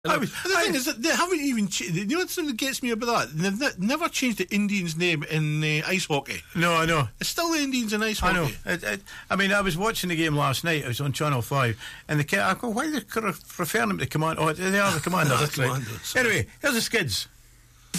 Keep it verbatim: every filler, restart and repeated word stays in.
I mean, the I, thing is that they haven't even changed. You know what's that gets me about that? They've ne- never changed the Indians' name in uh, ice hockey. No, I know. It's still the Indians in ice hockey. I know. It, it, I mean, I was watching the game last night. I was on Channel five, and the I go, why are they referring them to command? Oh, they are the Commanders. That's right. Anyway, here's the Skids.